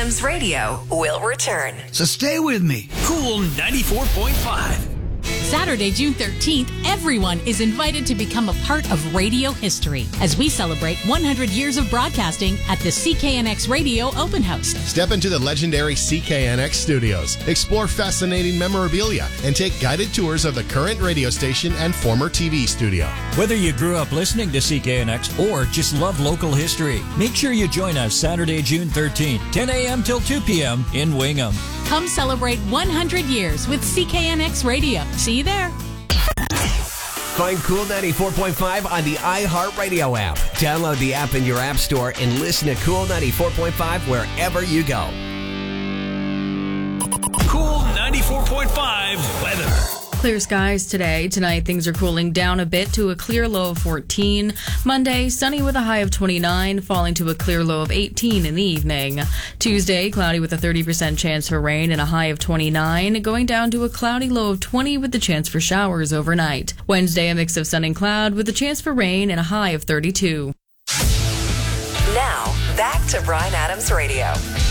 Adams Radio will return. So stay with me. Cool 94.5. Saturday, June 13th, everyone is invited to become a part of radio history as we celebrate 100 years of broadcasting at the CKNX Radio Open House. Step into the legendary CKNX studios, explore fascinating memorabilia, and take guided tours of the current radio station and former TV studio. Whether you grew up listening to CKNX or just love local history, make sure you join us Saturday, June 13th, 10 a.m. till 2 p.m. in Wingham. Come celebrate 100 years with CKNX Radio. See you there. Find Cool 94.5 on the iHeartRadio app. Download the app in your app store and listen to Cool 94.5 wherever you go. Cool 94.5 weather. Clear skies today. Tonight, things are cooling down a bit to a clear low of 14. Monday, sunny with a high of 29, falling to a clear low of 18 in the evening. Tuesday, cloudy with a 30% chance for rain and a high of 29, going down to a cloudy low of 20 with the chance for showers overnight. Wednesday, a mix of sun and cloud with a chance for rain and a high of 32. Now, back to Bryan Adams Radio.